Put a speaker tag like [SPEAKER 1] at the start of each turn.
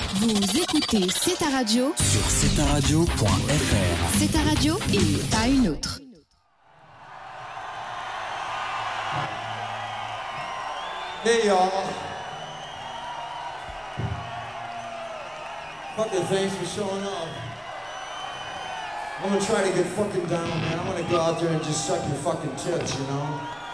[SPEAKER 1] Vous écoutez C'est ta radio
[SPEAKER 2] sur cetaradio.fr.
[SPEAKER 1] C'est ta radio et pas une autre.
[SPEAKER 3] Hey y'all. Fucking thanks for showing up. I'm gonna try to get fucking down, man. I'm gonna go out there and just suck your fucking tits, you know?